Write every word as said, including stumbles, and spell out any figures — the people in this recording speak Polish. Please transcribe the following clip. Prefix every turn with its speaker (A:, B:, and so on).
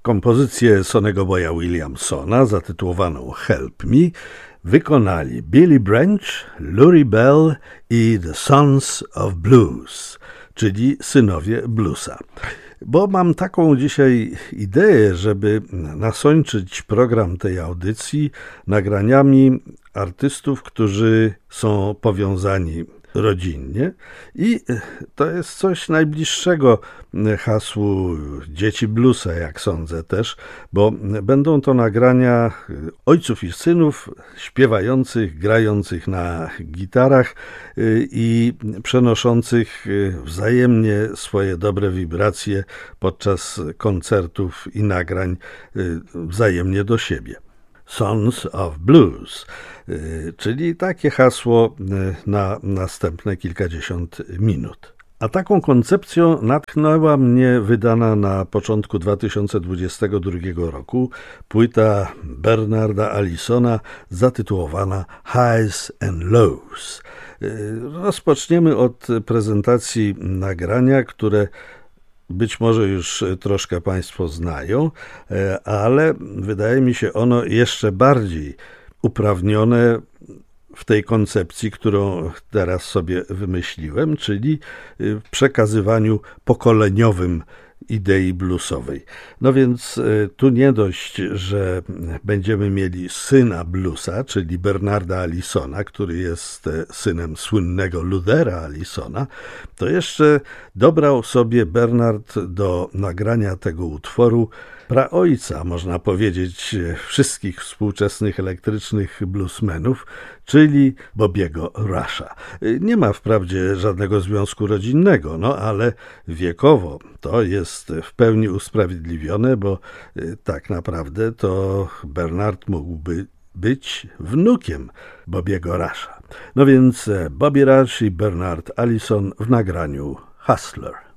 A: Kompozycję Sonny'ego Boya Williamsona zatytułowaną Help Me wykonali Billy Branch, Lurie Bell i The Sons of Blues, czyli synowie bluesa. Bo mam taką dzisiaj ideę, żeby nasączyć program tej audycji nagraniami artystów, którzy są powiązani rodzinnie i to jest coś najbliższego hasłu Dzieci Bluesa, jak sądzę też, bo będą to nagrania ojców i synów śpiewających, grających na gitarach i przenoszących wzajemnie swoje dobre wibracje podczas koncertów i nagrań wzajemnie do siebie. Sons of Blues, czyli takie hasło na następne kilkadziesiąt minut. A taką koncepcją natchnęła mnie wydana na początku dwa tysiące dwudziestego drugiego roku płyta Bernarda Allisona zatytułowana Highs and Lows. Rozpoczniemy od prezentacji nagrania, które być może już troszkę Państwo znają, ale wydaje mi się ono jeszcze bardziej uprawnione w tej koncepcji, którą teraz sobie wymyśliłem, czyli w przekazywaniu pokoleniowym idei bluesowej. No więc tu nie dość, że będziemy mieli syna bluesa, czyli Bernarda Allisona, który jest synem słynnego Luthera Allisona, to jeszcze dobrał sobie Bernard do nagrania tego utworu praojca, można powiedzieć, wszystkich współczesnych elektrycznych bluesmenów, czyli Bobiego Rusha. Nie ma wprawdzie żadnego związku rodzinnego, no ale wiekowo to jest w pełni usprawiedliwione, bo tak naprawdę to Bernard mógłby być wnukiem Bobiego Rusha. No więc Bobby Rush i Bernard Allison w nagraniu Hustler.